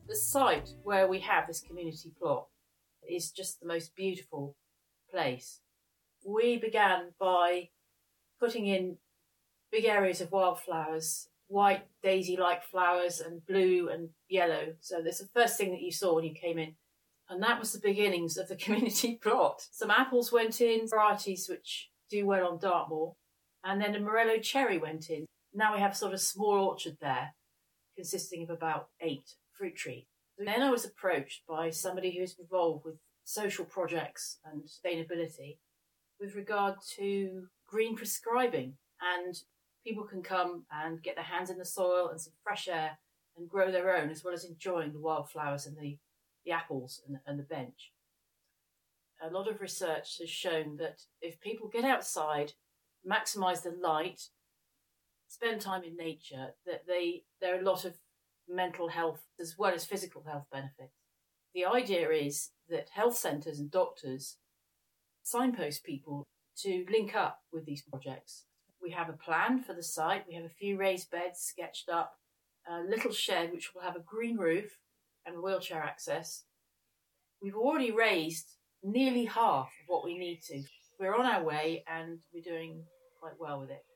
The site where we have this community plot is just the most beautiful place. We began by putting in big areas of wildflowers, white daisy-like flowers and blue and yellow. So that's the first thing that you saw when you came in. And that was the beginnings of the community plot. Some apples went in, varieties which do well on Dartmoor, and then a Morello cherry went in. Now we have a sort of small orchard there, consisting of about 8 fruit trees. Then I was approached by somebody who is involved with social projects and sustainability with regard to green prescribing, and people can come and get their hands in the soil and some fresh air and grow their own, as well as enjoying the wildflowers and the apples and the bench. A lot of research has shown that if people get outside, maximise the light, spend time in nature, that there are a lot of mental health as well as physical health benefits. The idea is that health centres and doctors signpost people to link up with these projects. We have a plan for the site. We have a few raised beds sketched up, a little shed which will have a green roof and wheelchair access. We've already raised nearly half of what we need to. We're on our way and we're doing quite well with it.